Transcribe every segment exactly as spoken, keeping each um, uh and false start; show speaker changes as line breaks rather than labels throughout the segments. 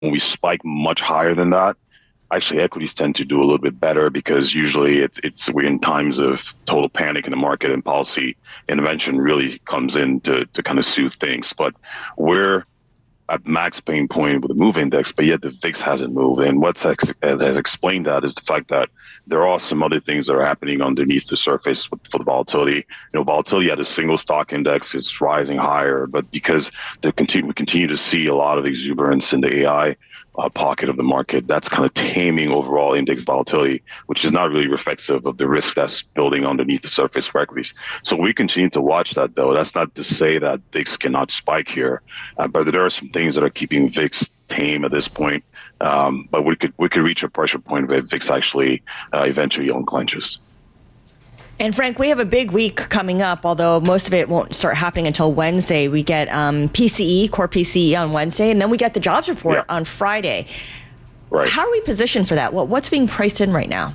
when we spike much higher than that, actually equities tend to do a little bit better because usually it's it's we're in times of total panic in the market and policy intervention really comes in to to kind of soothe things. But we're at max pain point with the move index, but yet the V I X hasn't moved. And what has explained that is the fact that there are some other things that are happening underneath the surface for the volatility. You know, volatility at a single stock index is rising higher, but because the continue, we continue to see a lot of exuberance in the A I uh, pocket of the market, that's kind of taming overall index volatility, which is not really reflective of the risk that's building underneath the surface for equities. So we continue to watch that, though. That's not to say that V I X cannot spike here, uh, but there are some things that are keeping V I X tame at this point. Um, but we could we could reach a pressure point where V I X actually uh, eventually unclenches.
And Frank, we have a big week coming up, although most of it won't start happening until Wednesday. We get um, P C E, core P C E on Wednesday, and then we get the jobs report yeah. on Friday.
Right.
How are we positioned for that? What What's being priced in right now?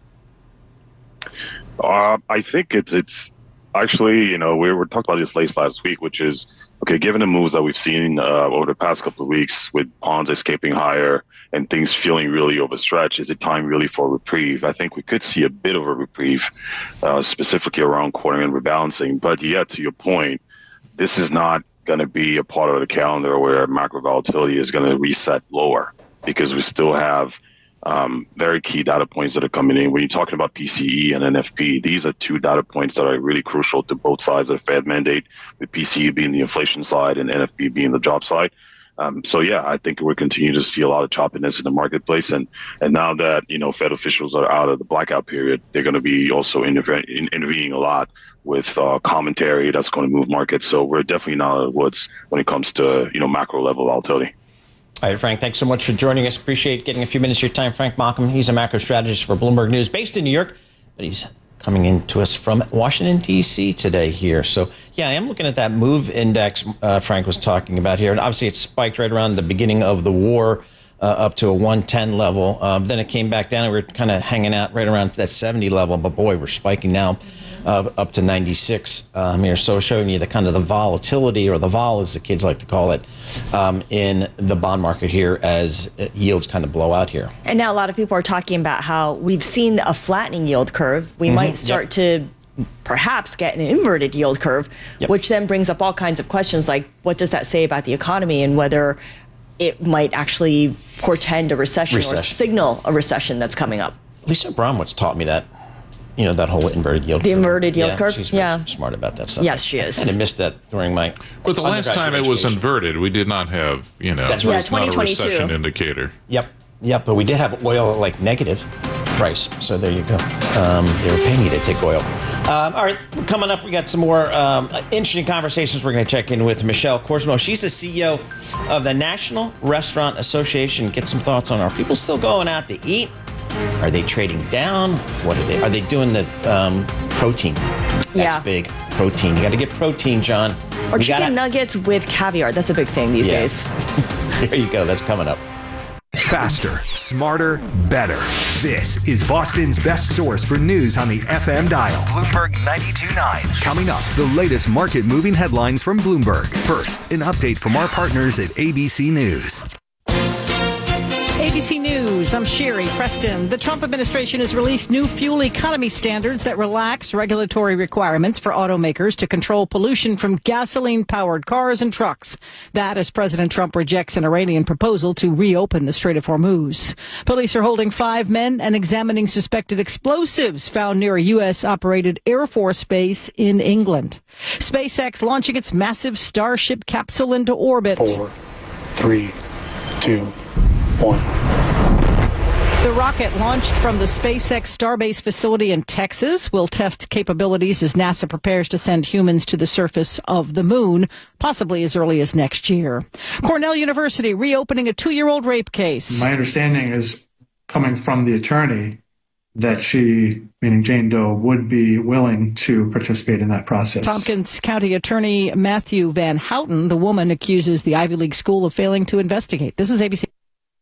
Uh, I think it's it's actually, you know, we were talking about this late last week, which is, okay, given the moves that we've seen uh, over the past couple of weeks with bonds escaping higher and things feeling really overstretched, is it time really for a reprieve? I think we could see a bit of a reprieve, uh, specifically around quarter end rebalancing. But yet, to your point, this is not going to be a part of the calendar where macro volatility is going to reset lower, because we still have Um, very key data points that are coming in. When you're talking about P C E and N F P, these are two data points that are really crucial to both sides of the Fed mandate, with P C E being the inflation side and N F P being the job side. Um, so yeah, I think we're continuing to see a lot of choppiness in the marketplace, and and now that, you know, Fed officials are out of the blackout period, they're going to be also interve- in, intervening a lot with uh, commentary that's going to move markets. So we're definitely not out of the woods when it comes to, you know, macro level volatility.
All right, Frank, thanks so much for joining us. Appreciate getting a few minutes of your time. Frank Malcolm, he's a macro strategist for Bloomberg News, based in New York, but he's coming in to us from Washington, D C today here. So, yeah, I am looking at that MOVE index uh, Frank was talking about here. And obviously, it spiked right around the beginning of the war uh, up to a one ten level. Um, then it came back down, and we we're kind of hanging out right around that seventy level. But, boy, we're spiking now uh, up to ninety-six um, here. So showing you the kind of the volatility, or the vol, as the kids like to call it, um, in the bond market here as yields kind of blow out here.
And now a lot of people are talking about how we've seen a flattening yield curve. We mm-hmm. might start yep. to perhaps get an inverted yield curve, yep. which then brings up all kinds of questions like, what does that say about the economy, and whether it might actually portend a recession, recession. or signal a recession that's coming up?
Lisa Bromwitz taught me that. You know, that whole inverted yield
the
curve.
The inverted yield
yeah,
curve?
She's
yeah.
smart about that stuff.
Yes, she is.
And I missed that during my
But the last time it
education.
was inverted, we did not have, you know,
That's
it
right.
was not a recession indicator.
Yep. Yep. But we did have oil like negative price. So there you go. Um, they were paying you to take oil. Um, all right. Coming up, we got some more um, interesting conversations. We're going to check in with Michelle Korsmo. She's the C E O of the National Restaurant Association. Get some thoughts on, are people still going out to eat? Are they trading down? What are they? Are they doing the um, protein? That's
yeah.
big. Protein. You got to get protein, John.
Or
you
chicken
gotta...
nuggets with caviar. That's a big thing these
yeah.
days.
There you go. That's coming up.
Faster, smarter, better. This is Boston's best source for news on the F M dial. Bloomberg ninety-two point nine. Coming up, the latest market-moving headlines from Bloomberg. First, an update from our partners at A B C News.
A B C News, I'm Sherry Preston. The Trump administration has released new fuel economy standards that relax regulatory requirements for automakers to control pollution from gasoline-powered cars and trucks. That as President Trump rejects an Iranian proposal to reopen the Strait of Hormuz. Police are holding five men and examining suspected explosives found near a U S-operated Air Force base in England. SpaceX launching its massive Starship capsule into orbit.
Four, three, two, one.
The rocket, launched from the SpaceX Starbase facility in Texas, will test capabilities as NASA prepares to send humans to the surface of the moon, possibly as early as next year. Cornell University reopening a two-year-old rape case.
My understanding is, coming from the attorney, that she, meaning Jane Doe, would be willing to participate in that process.
Tompkins County Attorney Matthew Van Houten, the woman, accuses the Ivy League school of failing to investigate. This is A B C.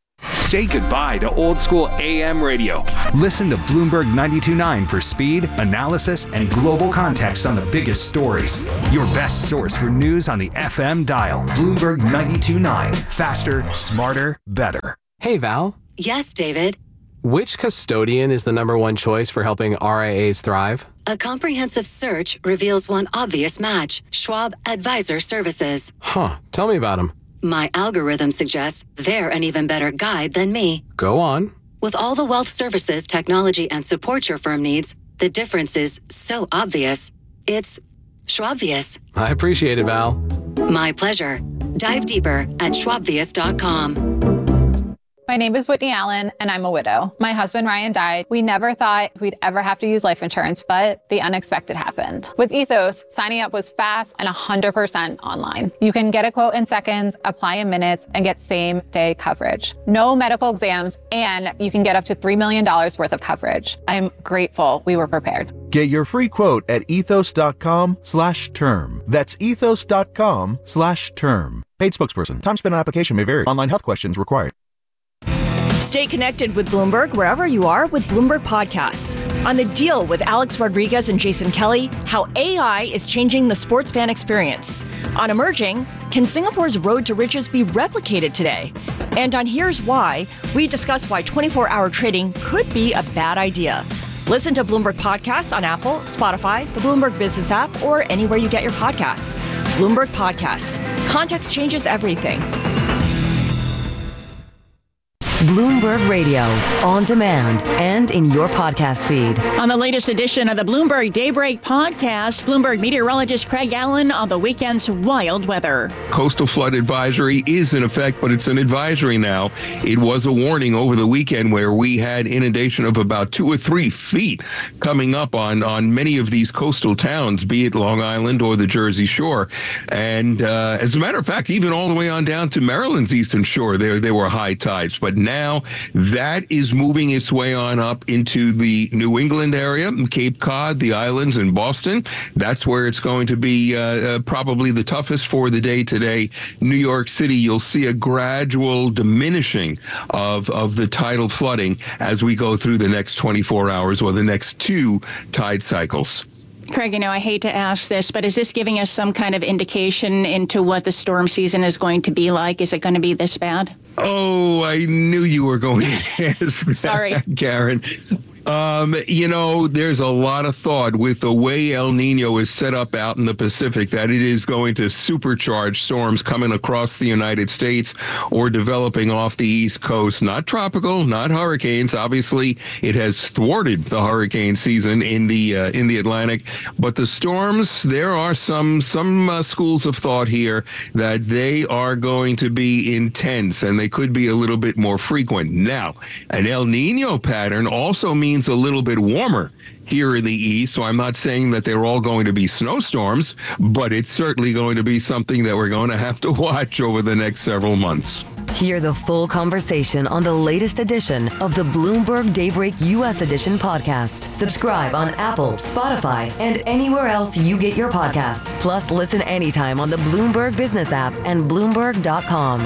Say goodbye to old school A M radio.
Listen to Bloomberg ninety-two point nine for speed, analysis, and global context on the biggest stories. Your best source for news on the F M dial. Bloomberg ninety-two point nine. Faster, smarter, better.
Hey, Val.
Yes, David.
Which custodian is the number one choice for helping R I As thrive?
A comprehensive search reveals one obvious match: Schwab Advisor Services.
Huh. Tell me about them.
My algorithm suggests they're an even better guide than me.
Go on.
With all the wealth services, technology, and support your firm needs, the difference is so obvious. It's Schwabvious.
I appreciate it, Val.
My pleasure. Dive deeper at schwabvious dot com.
My name is Whitney Allen, and I'm a widow. My husband, Ryan, died. We never thought we'd ever have to use life insurance, but the unexpected happened. With Ethos, signing up was fast and one hundred percent online. You can get a quote in seconds, apply in minutes, and get same-day coverage. No medical exams, and you can get up to three million dollars worth of coverage. I'm grateful we were prepared.
Get your free quote at ethos.com slash term. That's ethos.com slash term. Paid spokesperson. Time spent on application may vary. Online health questions required.
Stay connected with Bloomberg wherever you are with Bloomberg Podcasts. On The Deal with Alex Rodriguez and Jason Kelly, how A I is changing the sports fan experience. On Emerging, can Singapore's road to riches be replicated today? And on Here's Why, we discuss why twenty-four hour trading could be a bad idea. Listen to Bloomberg Podcasts on Apple, Spotify, the Bloomberg Business app, or anywhere you get your podcasts. Bloomberg Podcasts. Context changes everything.
Bloomberg Radio, on demand and in your podcast feed.
On the latest edition of the Bloomberg Daybreak podcast, Bloomberg meteorologist Craig Allen on the weekend's wild weather.
Coastal flood advisory is in effect, but it's an advisory now. It was a warning over the weekend where we had inundation of about two or three feet coming up on, on many of these coastal towns, be it Long Island or the Jersey Shore. And uh, as a matter of fact, even all the way on down to Maryland's eastern shore, there, there were high tides. But now Now, that is moving its way on up into the New England area, Cape Cod, the islands, and Boston. That's where it's going to be uh, uh, probably the toughest for the day today. New York City, you'll see a gradual diminishing of, of the tidal flooding as we go through the next twenty-four hours or the next two tide cycles.
Craig, you know, I hate to ask this, but is this giving us some kind of indication into what the storm season is going to be like? Is it going to be this bad?
Oh, I knew you were going to ask that,
Sorry.
Karen. Um, you know, there's a lot of thought with the way El Nino is set up out in the Pacific that it is going to supercharge storms coming across the United States or developing off the East Coast. Not tropical, not hurricanes. Obviously, it has thwarted the hurricane season in the uh, in the Atlantic. But the storms, there are some some uh, schools of thought here that they are going to be intense and they could be a little bit more frequent. Now, an El Nino pattern also means a little bit warmer here in the east, so I'm not saying that they're all going to be snowstorms, but it's certainly going to be something that we're going to have to watch over the next several months.
Hear the full conversation on the latest edition of the Bloomberg Daybreak U S Edition podcast. Subscribe on Apple, Spotify, and anywhere else you get your podcasts. Plus, listen anytime on the Bloomberg Business app and Bloomberg dot com.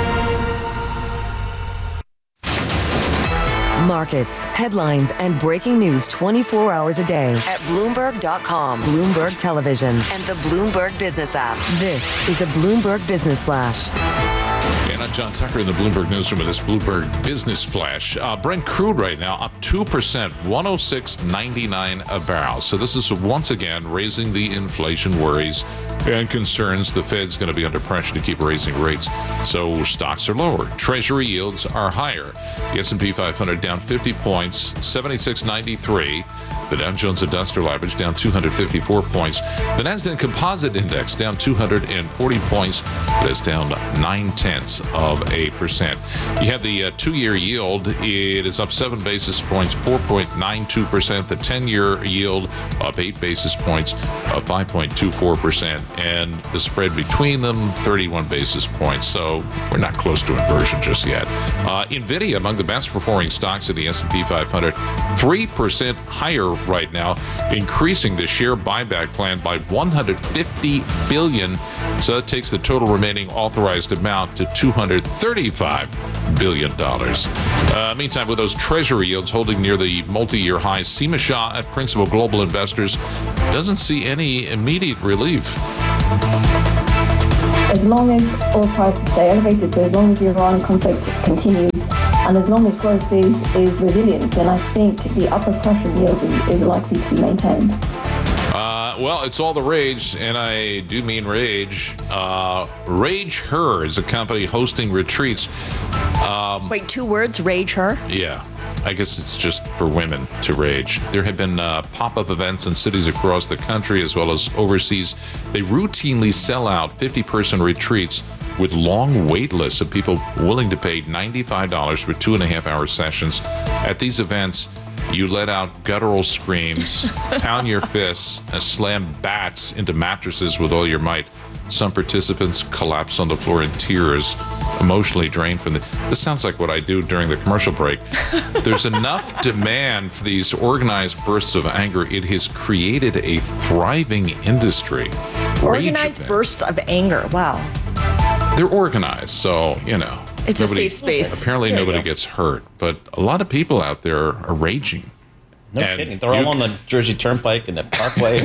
Markets, headlines, and breaking news twenty-four hours a day at Bloomberg dot com, Bloomberg Television, and the Bloomberg Business app. This is a Bloomberg Business Flash.
And I'm John Tucker in the Bloomberg Newsroom. This Bloomberg Business Flash. Uh, Brent crude right now up two percent, one oh six ninety-nine a barrel. So this is once again raising the inflation worries and concerns. The Fed's going to be under pressure to keep raising rates. So stocks are lower. Treasury yields are higher. The S and P five hundred down fifty points, seventy-six ninety-three. The Dow Jones Industrial Average down two hundred fifty-four points. The Nasdaq Composite Index down two hundred forty points. That's down nine tenths of a percent. You have the uh, two-year yield. It is up seven basis points, four point nine two percent. The ten-year yield up eight basis points, uh, five point two four percent. and the spread between them, thirty-one basis points. So we're not close to inversion just yet. Uh, NVIDIA, among the best performing stocks in the S and P five hundred, three percent higher right now, increasing the share buyback plan by one hundred fifty billion dollars. So that takes the total remaining authorized amount to two hundred thirty-five billion dollars. Uh, meantime, with those treasury yields holding near the multi-year highs, Seema Shah at Principal Global Investors doesn't see any immediate relief.
As long as oil prices stay elevated, so as long as the Iran conflict continues, and as long as growth is, is resilient, then I think the upper pressure yield is, is likely to be maintained.
Uh, well, it's all the rage, and I do mean rage. Uh, Rage Her is a company hosting retreats. Um,
Wait, two words, Rage Her?
Yeah. I guess it's just for women to rage. There have been uh, pop-up events in cities across the country as well as overseas. They routinely sell out fifty-person retreats with long wait lists of people willing to pay ninety-five dollars for two and a half hour sessions. At these events, you let out guttural screams, pound your fists, and slam bats into mattresses with all your might. Some participants collapse on the floor in tears, emotionally drained from the... This sounds like what I do during the commercial break. There's enough demand for these organized bursts of anger. It has created a thriving industry.
Organized bursts of anger. Wow.
They're organized, so, you know.
It's nobody, a safe space.
Apparently
there
nobody gets hurt, but a lot of people out there are raging.
No and kidding. They're all on the Jersey Turnpike and the Parkway.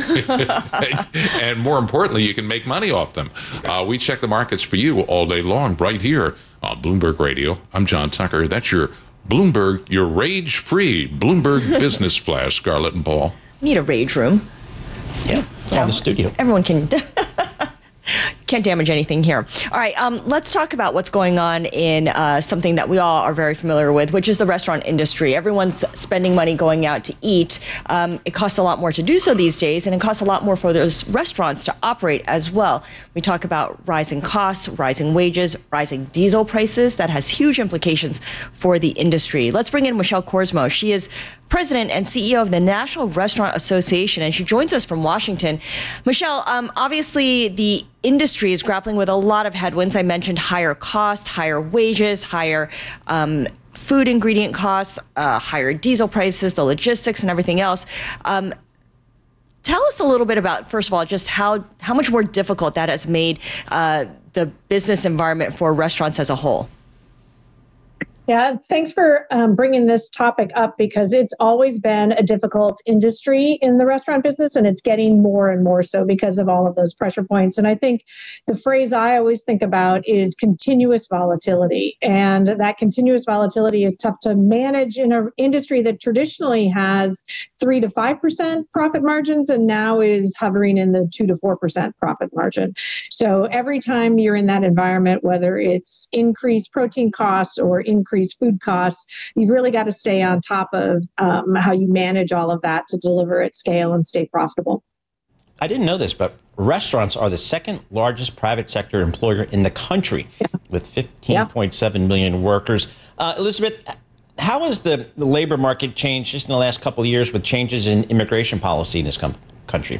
And more importantly, you can make money off them. Uh, we check the markets for you all day long right here on Bloomberg Radio. I'm John Tucker. That's your Bloomberg, your rage-free Bloomberg Business Flash, Scarlett and Paul.
Need a rage room.
Yeah,
yeah.
On the studio.
Everyone can... Can't damage anything here. All right, um, let's talk about what's going on in uh, something that we all are very familiar with, which is the restaurant industry. Everyone's spending money going out to eat. Um, it costs a lot more to do so these days, and it costs a lot more for those restaurants to operate as well. We talk about rising costs, rising wages, rising diesel prices. That has huge implications for the industry. Let's bring in Michelle Korsmo. She is president and C E O of the National Restaurant Association, and she joins us from Washington. Michelle, um, obviously the industry is grappling with a lot of headwinds. I mentioned higher costs, higher wages, higher um, food ingredient costs, uh, higher diesel prices, the logistics and everything else. Um, tell us a little bit about, first of all, just how, how much more difficult that has made uh, the business environment for restaurants as a whole.
Yeah, thanks for um, bringing this topic up, because it's always been a difficult industry in the restaurant business, and it's getting more and more so because of all of those pressure points. And I think the phrase I always think about is continuous volatility. And that continuous volatility is tough to manage in an industry that traditionally has three to five percent profit margins and now is hovering in the two to four percent profit margin. So every time you're in that environment, whether it's increased protein costs or increased food costs, you've really got to stay on top of um, how you manage all of that to deliver at scale and stay profitable.
I didn't know this, but restaurants are the second largest private sector employer in the country, yeah. with fifteen point seven yeah. million workers. Uh, Elizabeth, how has the, the labor market changed just in the last couple of years with changes in immigration policy in this com- country?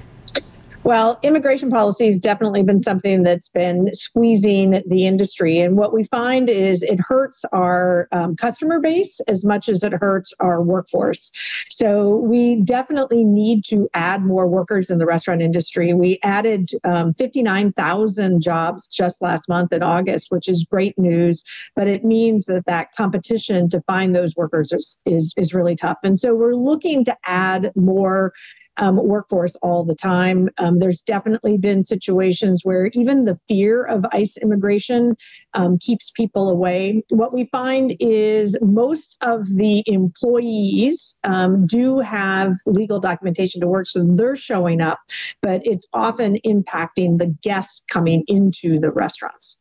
Well, immigration policy has definitely been something that's been squeezing the industry. And what we find is it hurts our um, customer base as much as it hurts our workforce. So we definitely need to add more workers in the restaurant industry. We added um, fifty-nine thousand jobs just last month in August, which is great news. But it means that that competition to find those workers is, is, is really tough. And so we're looking to add more Um, workforce all the time. Um, there's definitely been situations where even the fear of ICE immigration um, keeps people away. What we find is most of the employees um, do have legal documentation to work, so they're showing up, but it's often impacting the guests coming into the restaurants.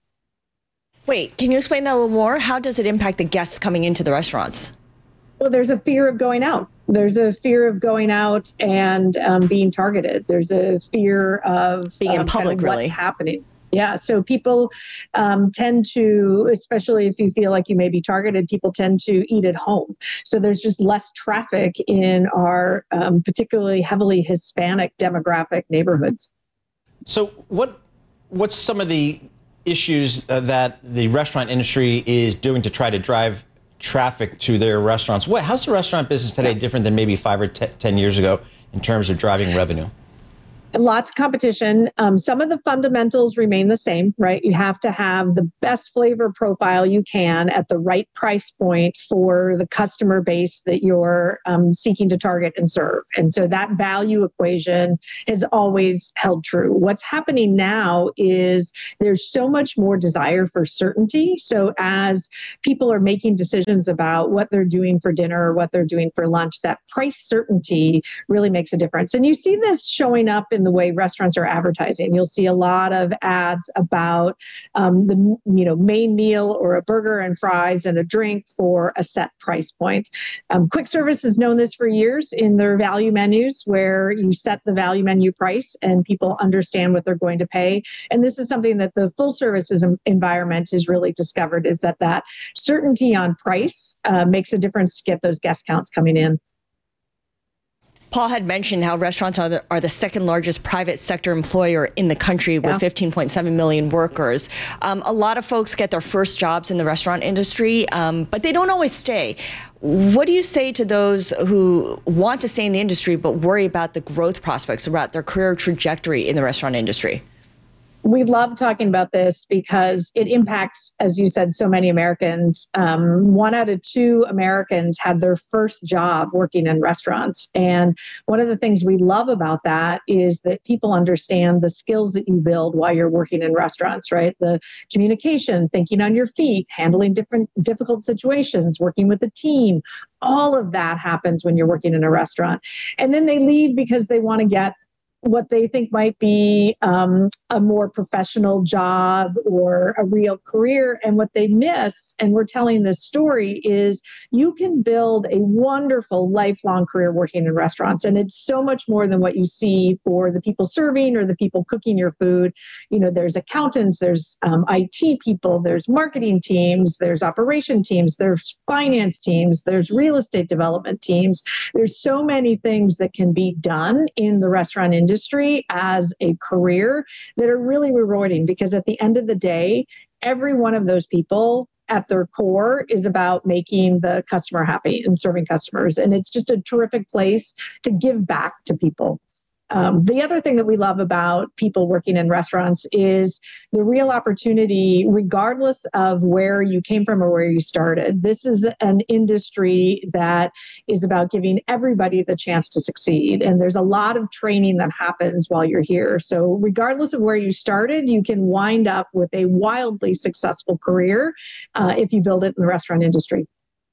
Wait, can you explain that a little more? How does it impact the guests coming into the restaurants?
Well, there's a fear of going out. There's a fear of going out and um, being targeted. There's a fear of
being
um,
in public,
kind of
really.
What's happening. Yeah. So people um, tend to, especially if you feel like you may be targeted, people tend to eat at home. So there's just less traffic in our um, particularly heavily Hispanic demographic neighborhoods.
So what what's some of the issues uh, that the restaurant industry is doing to try to drive traffic to their restaurants? What, how's the restaurant business today different than maybe five or t- ten years ago in terms of driving revenue?
Lots of competition. Um, some of the fundamentals remain the same, right? You have to have the best flavor profile you can at the right price point for the customer base that you're um, seeking to target and serve. And so that value equation has always held true. What's happening now is there's so much more desire for certainty. So as people are making decisions about what they're doing for dinner or what they're doing for lunch, that price certainty really makes a difference. And you see this showing up in the way restaurants are advertising. You'll see a lot of ads about um, the you know main meal or a burger and fries and a drink for a set price point. Um, quick service has known this for years in their value menus, where you set the value menu price and people understand what they're going to pay. And this is something that the full services environment has really discovered, is that that certainty on price uh, makes a difference to get those guest counts coming in.
Paul had mentioned how restaurants are the, are the second largest private sector employer in the country with yeah. fifteen point seven million workers. Um, a lot of folks get their first jobs in the restaurant industry, um, but they don't always stay. What do you say to those who want to stay in the industry but worry about the growth prospects, about their career trajectory in the restaurant industry?
We love talking about this because it impacts, as you said, so many Americans. Um, one out of two Americans had their first job working in restaurants. And one of the things we love about that is that people understand the skills that you build while you're working in restaurants, right? The communication, thinking on your feet, handling different difficult situations, working with a team. All of that happens when you're working in a restaurant. And then they leave because they want to get what they think might be um, a more professional job or a real career. And what they miss, and we're telling this story, is you can build a wonderful lifelong career working in restaurants. And it's so much more than what you see for the people serving or the people cooking your food. You know, there's accountants, there's um, I T people, there's marketing teams, there's operation teams, there's finance teams, there's real estate development teams. There's so many things that can be done in the restaurant industry industry as a career that are really rewarding, because at the end of the day, every one of those people at their core is about making the customer happy and serving customers. And it's just a terrific place to give back to people. Um, the other thing that we love about people working in restaurants is the real opportunity, regardless of where you came from or where you started. This is an industry that is about giving everybody the chance to succeed. And there's a lot of training that happens while you're here. So regardless of where you started, you can wind up with a wildly successful career uh, if you build it in the restaurant industry.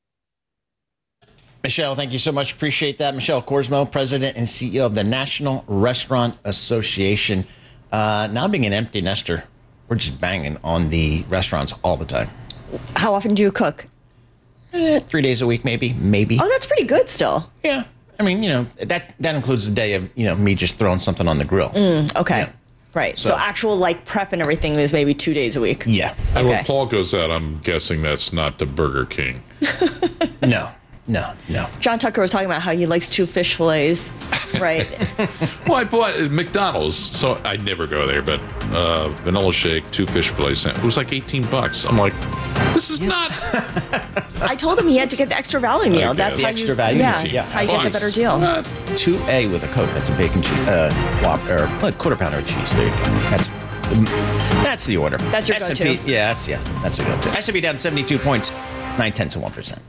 Michelle, thank you so much. Appreciate that. Michelle Korsmo, President and C E O of the National Restaurant Association. Uh, now being an empty nester, we're just banging on the restaurants all the time.
How often do you cook?
Eh, three days a week, maybe, maybe.
Oh, that's pretty good still.
Yeah. I mean, you know, that, that includes the day of, you know, me just throwing something on the grill.
Mm, okay.
Yeah.
Right. So,
So-
actual like prep and everything is maybe two days a week.
Yeah.
And
Okay.
when Paul goes out, I'm guessing that's not the Burger King.
No, no, no.
John Tucker was talking about how he likes two fish fillets, right?
Well, I bought at McDonald's, so I never go there, but uh, vanilla shake, two fish fillets, it was like eighteen bucks. I'm like, this is not.
I told him he had to get the extra value meal.
Okay,
That's
The
how
extra
you,
value
yeah,
meal.
that's how you get the better
Bucks.
deal.
What?
two A with a Coke. That's a bacon cheese, uh, whop, or a quarter pounder of cheese. There you go. That's the, that's the order.
That's your
S and P,
go-to.
Yeah, that's yeah, that's a go-to. S and P down seventy-two points, nine tenths of one percent.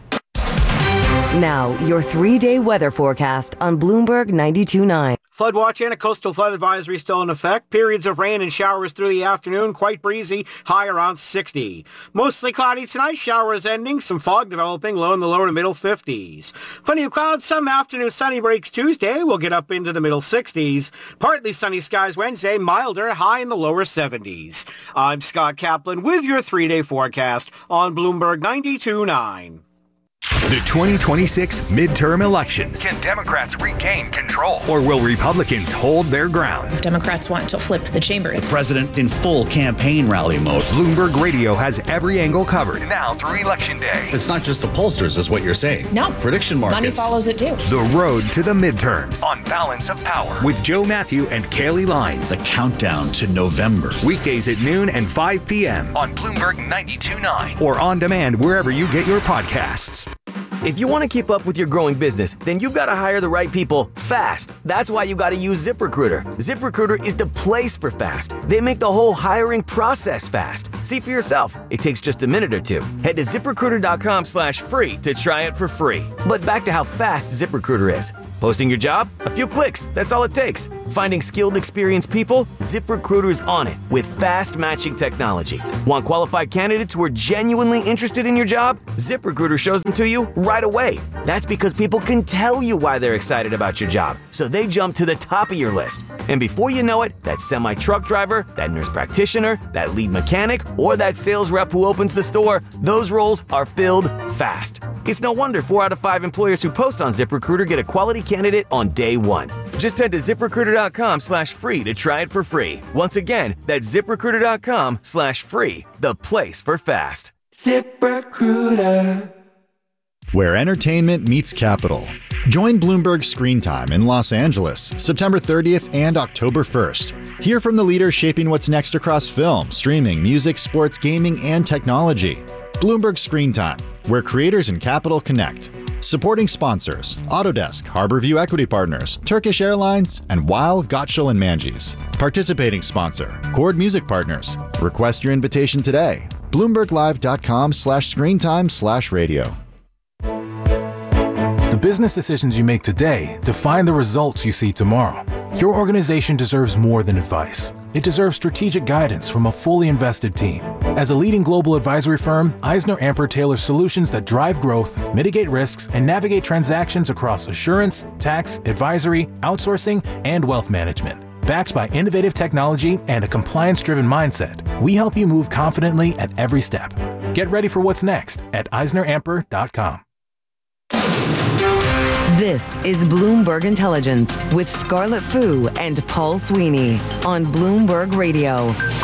Now, your three-day weather forecast on Bloomberg ninety-two point nine.
Flood watch and a coastal flood advisory still in effect. Periods of rain and showers through the afternoon, quite breezy, high around sixty. Mostly cloudy tonight, showers ending, some fog developing, low in the lower to middle fifties. Plenty of clouds, some afternoon sunny breaks Tuesday, we'll get up into the middle sixties. Partly sunny skies Wednesday, milder, high in the lower seventies. I'm Scott Kaplan with your three-day forecast on Bloomberg ninety-two point nine.
The twenty twenty-six midterm elections.
Can Democrats regain control?
Or will Republicans hold their ground?
Democrats want to flip the chamber.
The president in full campaign rally mode.
Bloomberg Radio has every angle covered.
Now through Election Day.
It's not just the pollsters, is what you're saying.
No.
Prediction markets.
Money follows it too.
The road to the midterms.
On Balance of Power.
With Joe Matthew and Kaylee Lines.
The countdown to November.
Weekdays at noon and five p.m.
On Bloomberg ninety-two point nine.
Or on demand wherever you get your podcasts.
If you want to keep up with your growing business, then you've got to hire the right people fast. That's why you got to use ZipRecruiter. ZipRecruiter is the place for fast. They make the whole hiring process fast. See for yourself. It takes just a minute or two. Head to ZipRecruiter.com slash free to try it for free. But back to how fast ZipRecruiter is. Posting your job? A few clicks. That's all it takes. Finding skilled, experienced people? ZipRecruiter's on it with fast matching technology. Want qualified candidates who are genuinely interested in your job? ZipRecruiter shows them to you right right away. That's because people can tell you why they're excited about your job, so they jump to the top of your list. And before you know it, that semi-truck driver, that nurse practitioner, that lead mechanic, or that sales rep who opens the store, those roles are filled fast. It's no wonder four out of five employers who post on ZipRecruiter get a quality candidate on day one. Just head to ZipRecruiter.com slash free to try it for free. Once again, that's ZipRecruiter.com slash free, the place for fast. ZipRecruiter.
Where entertainment meets capital. Join Bloomberg Screen Time in Los Angeles, September thirtieth and October first. Hear from the leaders shaping what's next across film, streaming, music, sports, gaming, and technology. Bloomberg Screen Time, where creators and capital connect. Supporting sponsors, Autodesk, Harborview Equity Partners, Turkish Airlines, and Weil, Gotshal and Manges. Participating sponsor, Chord Music Partners. Request your invitation today. BloombergLive.com slash screentime slash radio.
The business decisions you make today define the results you see tomorrow. Your organization deserves more than advice. It deserves strategic guidance from a fully invested team. As a leading global advisory firm, EisnerAmper tailors solutions that drive growth, mitigate risks, and navigate transactions across assurance, tax, advisory, outsourcing, and wealth management. Backed by innovative technology and a compliance-driven mindset, we help you move confidently at every step. Get ready for what's next at Eisner Amper dot com.
This is Bloomberg Intelligence with Scarlett Fu and Paul Sweeney on Bloomberg Radio.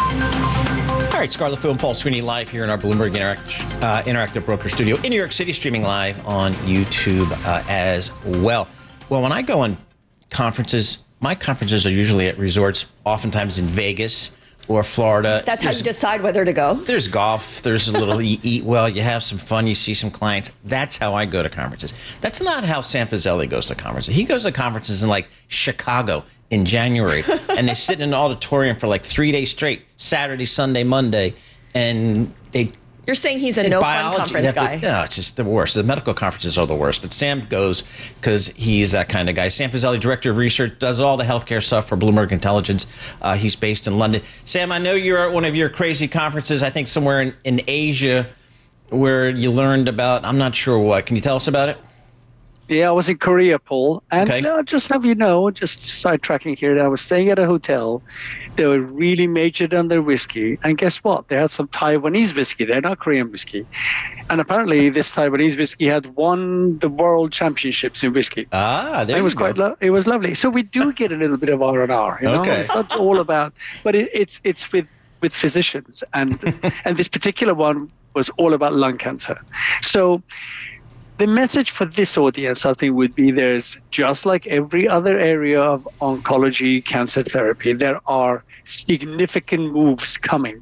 All right, Scarlett Fu and Paul Sweeney live here in our Bloomberg Interact, uh, Interactive Broker Studio in New York City, streaming live on YouTube uh, as well. Well, when I go on conferences, my conferences are usually at resorts, oftentimes in Vegas or Florida.
That's how you decide whether to go?
There's golf. There's a little, you eat well, you have some fun, you see some clients. That's how I go to conferences. That's not how Sam Fazeli goes to conferences. He goes to conferences in like Chicago in January, and they sit in an auditorium for like three days straight, Saturday, Sunday, Monday, and they...
You're saying he's a no fun conference guy.
To, no, it's just the worst. The medical conferences are the worst. But Sam goes because he's that kind of guy. Sam Fazeli, Director of Research, does all the healthcare stuff for Bloomberg Intelligence. Uh, he's based in London. Sam, I know you're at one of your crazy conferences, I think somewhere in, in Asia, where you learned about, I'm not sure what. Can you tell us about it?
Yeah, I was in Korea, Paul. And
okay.
uh, just have you know, just sidetracking here, I was staying at a hotel. They were really majored on their whiskey. And guess what? They had some Taiwanese whiskey. They're not Korean whiskey. And apparently this Taiwanese whiskey had won the world championships in whiskey.
Ah, there
it
you
was
go.
quite lo- It was lovely. So we do get a little bit of R and R. You know?
Okay.
It's not all about, but it, it's it's with, with physicians. And and this particular one was all about lung cancer. So the message for this audience, I think, would be there's, just like every other area of oncology, cancer therapy, there are significant moves coming.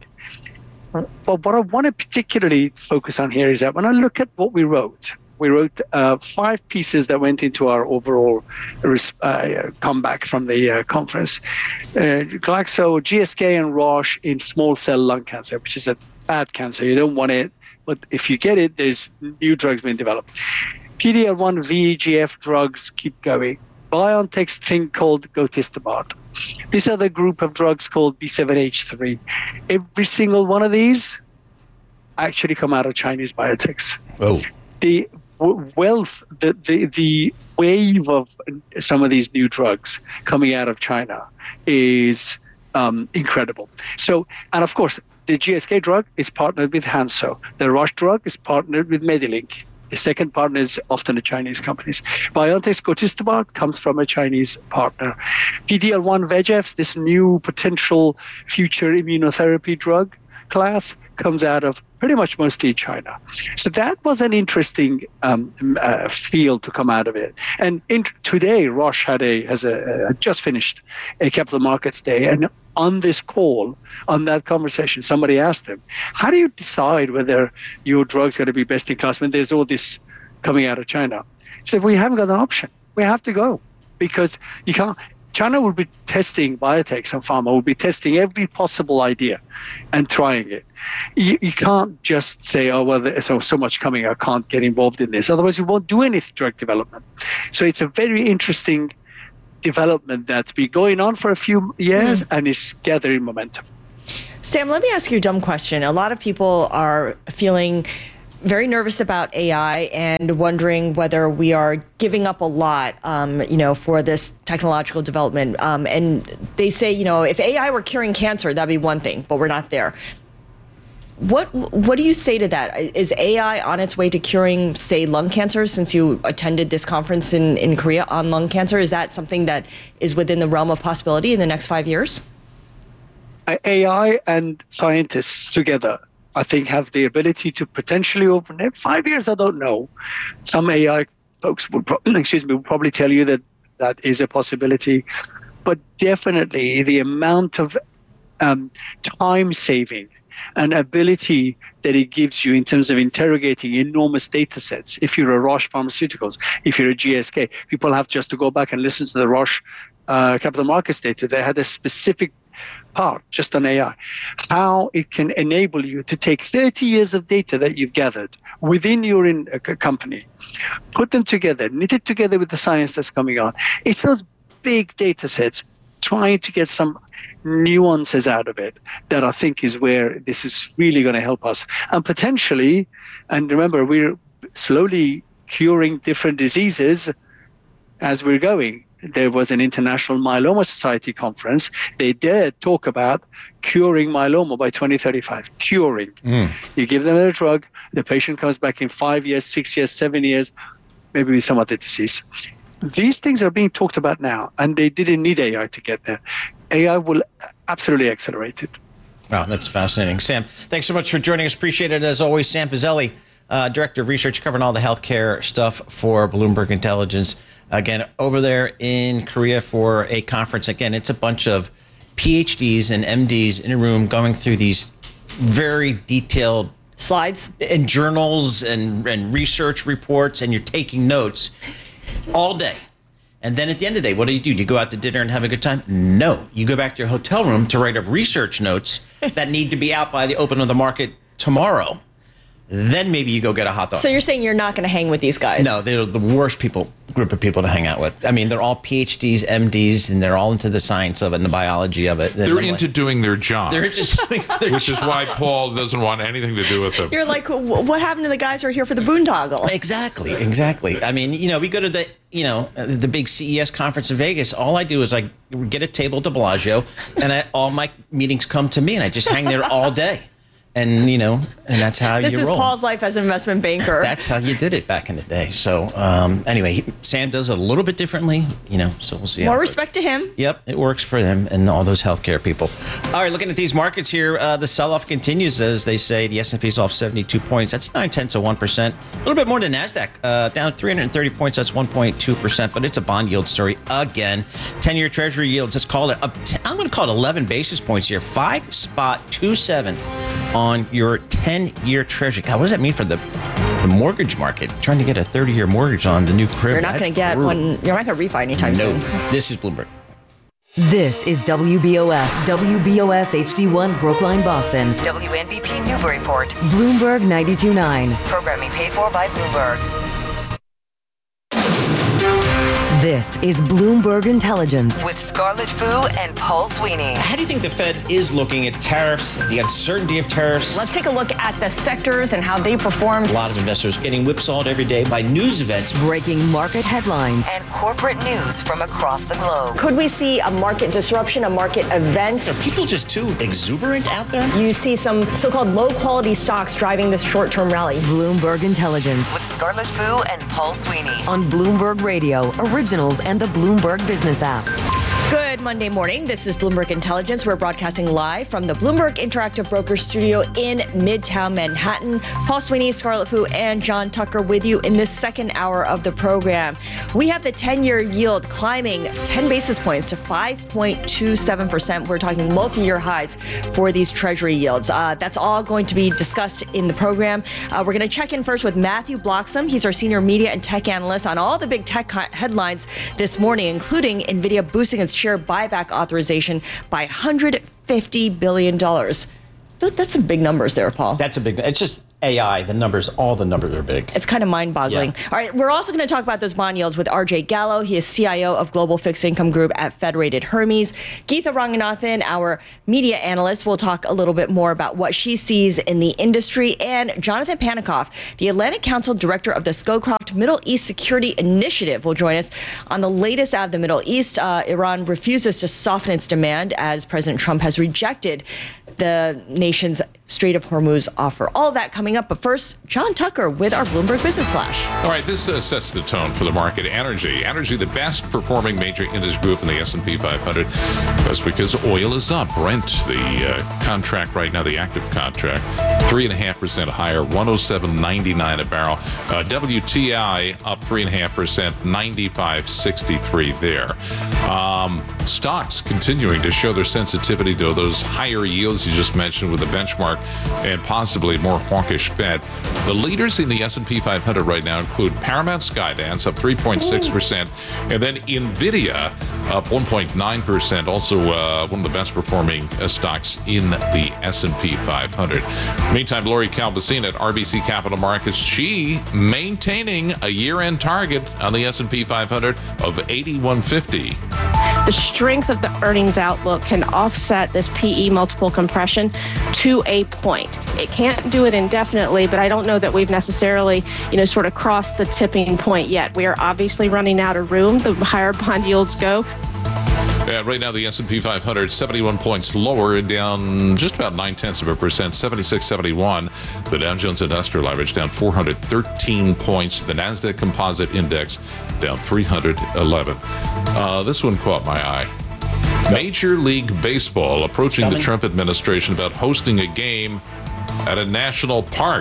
But what I want to particularly focus on here is that when I look at what we wrote, we wrote uh, five pieces that went into our overall uh, comeback from the uh, conference. Uh, Glaxo, G S K, and Roche in small cell lung cancer, which is a bad cancer. You don't want it. But if you get it, there's new drugs being developed. P D L one V E G F drugs keep going. BioNTech's thing called Gotistabart. These are the group of drugs called B seven H three. Every single one of these actually come out of Chinese biotechs.
Oh.
The w- wealth, the, the, the wave of some of these new drugs coming out of China is um, incredible. So, and of course, the G S K drug is partnered with Hansoh. The Roche drug is partnered with Medilink. The second partner is often a Chinese companies. BioNTech's gotistobart comes from a Chinese partner. P D L one V E G F, this new potential future immunotherapy drug class, comes out of pretty much mostly China. So that was an interesting um, uh, field to come out of it. And in, today, Roche had a has a, a just finished a capital markets day, and on this call, on that conversation, somebody asked them, "How do you decide whether your drug's going to be best in class when there's all this coming out of China?" He said, "We haven't got an option. We have to go because you can't." China will be testing biotechs and pharma, will be testing every possible idea and trying it. You, you can't just say, oh, well, there's so, so much coming, I can't get involved in this. Otherwise, you won't do any drug development. So it's a very interesting development that's been going on for a few years mm. and is gathering momentum.
Sam, let me ask you a dumb question. A lot of people are feeling very nervous about A I and wondering whether we are giving up a lot, um, you know, for this technological development. Um, and they say, you know, if A I were curing cancer, that'd be one thing, but we're not there. What what do you say to that? Is A I on its way to curing, say, lung cancer, since you attended this conference in, in Korea on lung cancer? Is that something that is within the realm of possibility in the next five years?
A I and scientists together, I think, have the ability to potentially over the next five years, I don't know. Some A I folks will, pro- excuse me, will probably tell you that that is a possibility. But definitely the amount of um, time saving and ability that it gives you in terms of interrogating enormous data sets. If you're a Roche Pharmaceuticals, if you're a G S K, people have just to go back and listen to the Roche uh, capital markets data. They had a specific part just on A I, how it can enable you to take thirty years of data that you've gathered within your in, uh, company, put them together, knit it together with the science that's coming on. It's those big data sets, trying to get some nuances out of it that I think is where this is really going to help us. And potentially, and remember, we're slowly curing different diseases as we're going. There was an International Myeloma Society conference. They dared talk about curing myeloma by twenty thirty-five. Curing. Mm. You give them a drug, the patient comes back in five years, six years, seven years, maybe with some other disease. These things are being talked about now, and they didn't need A I to get there. A I will absolutely accelerate it.
Wow, that's fascinating. Sam, thanks so much for joining us. Appreciate it. As always, Sam Fazeli, uh, Director of Research, covering all the healthcare stuff for Bloomberg Intelligence. Again, over there in Korea for a conference. Again, it's a bunch of P H Ds and M Ds in a room going through these very detailed
slides
and journals and, and research reports, and you're taking notes all day. And then at the end of the day, what do you do? Do you go out to dinner and have a good time? No. You go back to your hotel room to write up research notes that need to be out by the open of the market tomorrow. Then maybe you go get a hot dog.
So you're saying you're not going to hang with these guys?
No, they're the worst people group of people to hang out with. I mean, they're all P H Ds, M Ds, and they're all into the science of it and the biology of it.
They're, they're into like, doing their job.
They're into doing their
Which
jobs.
is why Paul doesn't want anything to do with them.
You're like, what happened to the guys who are here for the boondoggle?
Exactly, exactly. I mean, you know, we go to the, you know, the big C E S conference in Vegas. All I do is like get a table at de Bellagio, and I, all my meetings come to me, and I just hang there all day. And, you know, and that's how
this
you
roll.
roll.
This is Paul's life as an investment banker.
That's how you did it back in the day. So, um, anyway, he, Sam does it a little bit differently, you know, so we'll see.
More respect to him.
Yep, it works for them and all those healthcare people. All right, looking at these markets here, uh, the sell-off continues, as they say. The S and P's off seventy-two points. That's nine-tenths of one percent. A little bit more than NASDAQ. Uh, down three hundred thirty points. That's one point two percent. But it's a bond yield story again. ten-year Treasury yields, let's call it, up ten, I'm going to call it eleven basis points here. five spot two seven on your ten-year Treasury. God, what does that mean for the the mortgage market? Trying to get a thirty-year mortgage on the new crib.
You're not going to get
brutal.
one. You're not going to refi anytime
no.
soon.
This is Bloomberg.
This is W B O S, W B O S H D one Brookline, Boston. W N B P Newburyport. Bloomberg ninety-two point nine. Programming paid for by Bloomberg. This is Bloomberg Intelligence with Scarlett Fu and Paul Sweeney.
How do you think the Fed is looking at tariffs, the uncertainty of tariffs?
Let's take a look at the sectors and how they performed.
A lot of investors getting whipsawed every day by news events.
Breaking market headlines and corporate news from across the globe.
Could we see a market disruption, a market event?
Are people just too exuberant out there?
You see some so-called low-quality stocks driving this short-term rally.
Bloomberg Intelligence with Scarlett Fu and Paul Sweeney on Bloomberg Radio, Originals, and the Bloomberg Business app.
Good Monday morning. This is Bloomberg Intelligence. We're broadcasting live from the Bloomberg Interactive Brokers studio in Midtown Manhattan. Paul Sweeney, Scarlett Fu, and John Tucker with you in this second hour of the program. We have the ten-year yield climbing ten basis points to five point two seven percent. We're talking multi-year highs for these Treasury yields. Uh, that's all going to be discussed in the program. Uh, we're going to check in first with Matthew Bloxham. He's our senior media and tech analyst on all the big tech headlines this morning, including NVIDIA boosting its share buyback authorization by one hundred fifty billion dollars. That's some big numbers there, Paul.
That's a big, it's just A I, the numbers, all the numbers are big.
It's kind of mind-boggling.
Yeah.
All right, we're also going to talk about those bond yields with R J Gallo. He is C I O of Global Fixed Income Group at Federated Hermes. Geetha Ranganathan, our media analyst, will talk a little bit more about what she sees in the industry. And Jonathan Panikoff, the Atlantic Council Director of the Scowcroft Middle East Security Initiative, will join us on the latest out of the Middle East. Uh, Iran refuses to soften its demand as President Trump has rejected the nation's Strait of Hormuz offer. All of that coming up. But first, John Tucker with our Bloomberg Business Flash.
All right, this uh, sets the tone for the market. Energy. Energy, the best performing major industry group in the S and P five hundred. That's because oil is up. Brent, the uh, contract right now, the active contract, three point five percent higher, one oh seven ninety-nine a barrel. Uh, W T I up three point five percent, ninety-five sixty-three there. Um, stocks continuing to show their sensitivity to those higher yields you just mentioned with the benchmark and possibly more hawkish Fed. The leaders in the S and P five hundred right now include Paramount Skydance up three point six percent, and then NVIDIA up one point nine percent, also uh, one of the best performing uh, stocks in the S and P five hundred. Meantime, Lori Calvasine at R B C Capital Markets, she maintaining a year-end target on the S and P five hundred of eighty-one fifty.
The strength of the earnings outlook can offset this P E multiple compression to a point. It can't do it indefinitely, but I don't know that we've necessarily, you know, sort of crossed the tipping point yet. We are obviously running out of room the higher bond yields go.
Yeah, right now the S and P five hundred, seventy-one points lower, down just about nine-tenths of a percent, seventy-six seventy-one. The Dow Jones Industrial Average down four hundred thirteen points. The NASDAQ Composite Index down three hundred eleven. Uh, this one caught my eye. Major League Baseball approaching the Trump administration about hosting a game at a national park.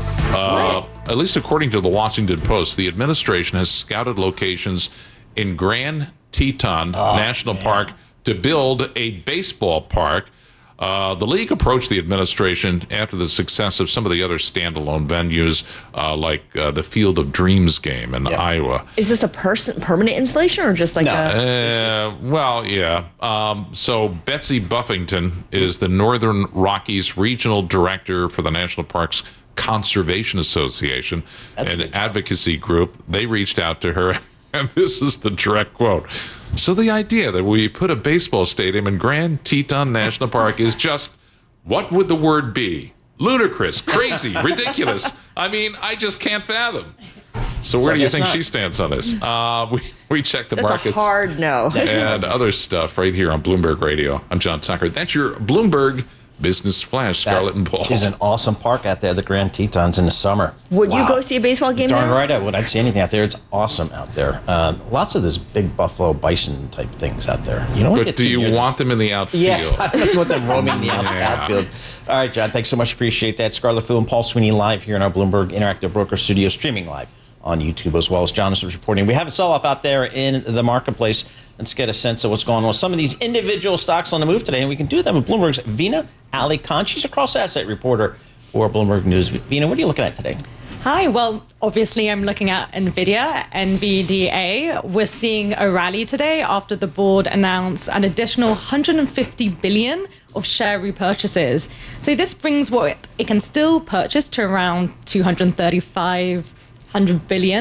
Uh, at least according to the Washington Post, the administration has scouted locations in Grand Teton oh, National man. Park to build a baseball park. Uh, the league approached the administration after the success of some of the other standalone venues, uh, like uh, the Field of Dreams game in yeah. Iowa.
Is this a person permanent installation or just like
no.
a?
Uh, well, yeah. Um, so Betsy Buffington is the Northern Rockies Regional Director for the National Parks Conservation Association, That's an advocacy group. They reached out to her. And this is the direct quote. So the idea that we put a baseball stadium in Grand Teton National Park is just, what would the word be? Ludicrous, crazy, ridiculous. I mean, I just can't fathom. So where so do you think not. she stands on this? Uh, we, we check the
That's
markets.
That's a hard no.
And other stuff right here on Bloomberg Radio. I'm John Tucker. That's your Bloomberg Business Flash, Scarlett and Paul.
Is an awesome park out there, the Grand Tetons in the summer.
Would
wow.
you go see a baseball game
Darn
there?
right I would. I'd see anything out there. It's awesome out there. Um, lots of those big buffalo bison type things out there. You don't
but
get
do you
near
want them. them in the outfield?
Yes, I don't want them roaming the out- yeah. outfield. All right, John, thanks so much. Appreciate that. Scarlett Fu and Paul Sweeney live here in our Bloomberg Interactive Broker Studio, streaming live on YouTube as well as John is reporting. We have a sell-off out there in the marketplace. Let's get a sense of what's going on with some of these individual stocks on the move today. And we can do that with Bloomberg's Veena Ali-Khan. She's a cross-asset reporter for Bloomberg News. Veena, what are you looking at today?
Hi, well, obviously I'm looking at NVIDIA, N V D A. We're seeing a rally today after the board announced an additional one hundred fifty billion dollars of share repurchases. So this brings what it can still purchase to around two hundred thirty-five hundred billion dollars.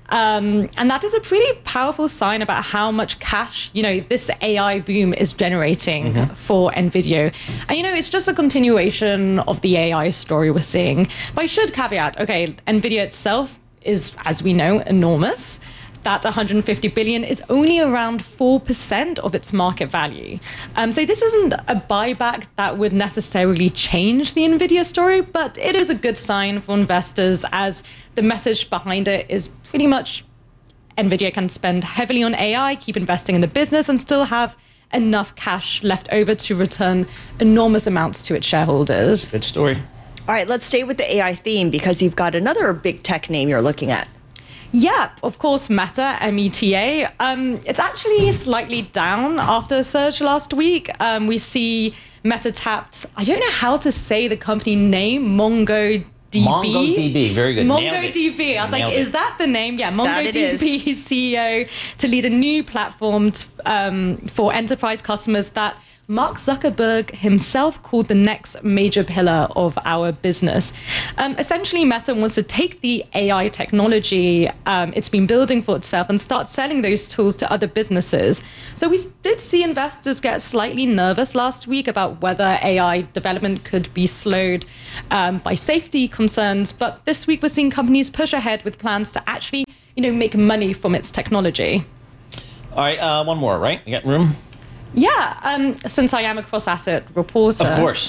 Um, and that is a pretty powerful sign about how much cash, you know, this A I boom is generating mm-hmm. for NVIDIA. And, you know, it's just a continuation of the A I story we're seeing. But I should caveat, okay, NVIDIA itself is, as we know, enormous. That one hundred fifty billion is only around four percent of its market value. Um, so this isn't a buyback that would necessarily change the NVIDIA story, but it is a good sign for investors as the message behind it is pretty much NVIDIA can spend heavily on A I, keep investing in the business, and still have enough cash left over to return enormous amounts to its shareholders.
Good story.
All right, let's stay with the A I theme because you've got another big tech name you're looking at.
Yeah, of course, Meta, M E T A. Um, it's actually slightly down after a surge last week. Um, we see Meta tapped, I don't know how to say the company name, MongoDB.
MongoDB, very good.
MongoDB. I was
Nailed
like,
it.
is that the name? Yeah,
That it is.
MongoDB C E O to lead a new platform t- um, for enterprise customers that Mark Zuckerberg himself called the next major pillar of our business. Um, essentially, Meta wants to take the A I technology um, it's been building for itself and start selling those tools to other businesses. So we did see investors get slightly nervous last week about whether A I development could be slowed um, by safety concerns. But this week, we're seeing companies push ahead with plans to actually, you know, make money from its technology.
All right, uh, one more, right? You got room?
Yeah, um, since I am a cross-asset reporter.
Of course.